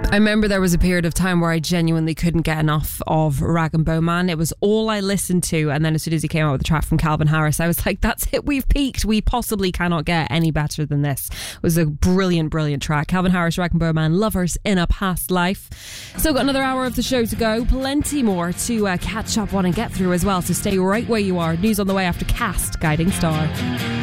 I remember there was a period of time where I genuinely couldn't get enough of Rag and Bowman. It was all I listened to, and then as soon as he came out with the track from Calvin Harris, I was like, that's it, we've peaked. We possibly cannot get any better than this. It was a brilliant, brilliant track. Calvin Harris, Rag and Bowman, Lovers in a Past Life. Still got another hour of the show to go. Plenty more to catch up on and get through as well, so stay right where you are. News on the way after Cast, Guiding Star.